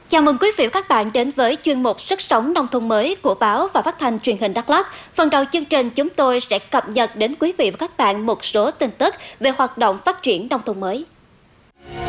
Chào mừng quý vị và các bạn đến với chuyên mục Sức sống nông thôn mới của báo và phát thanh truyền hình Đắk Lắk. Phần đầu chương trình chúng tôi sẽ cập nhật đến quý vị và các bạn một số tin tức về hoạt động phát triển nông thôn mới.